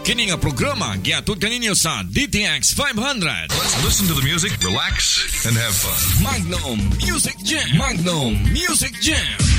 Kini nga programa giatod kaninyo sa DTX 500. Let's listen to the music, relax, and have fun. Magnum Music Jam. Magnum Music Jam.